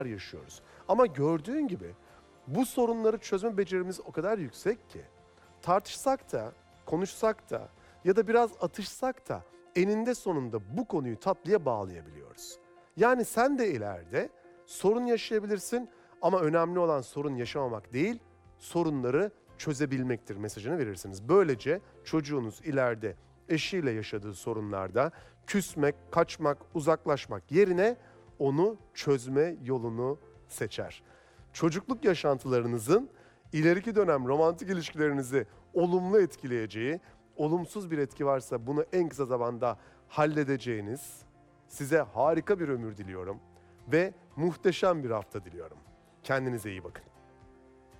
yaşıyoruz. Ama gördüğün gibi bu sorunları çözme becerimiz o kadar yüksek ki tartışsak da, konuşsak da ya da biraz atışsak da eninde sonunda bu konuyu tatlıya bağlayabiliyoruz. Yani sen de ileride sorun yaşayabilirsin ama önemli olan sorun yaşamamak değil, sorunları çözebilmektir mesajını verirsiniz. Böylece çocuğunuz ileride eşiyle yaşadığı sorunlarda küsmek, kaçmak, uzaklaşmak yerine onu çözme yolunu seçer. Çocukluk yaşantılarınızın ileriki dönem romantik ilişkilerinizi olumlu etkileyeceği, olumsuz bir etki varsa bunu en kısa zamanda halledeceğiniz, size harika bir ömür diliyorum ve muhteşem bir hafta diliyorum. Kendinize iyi bakın.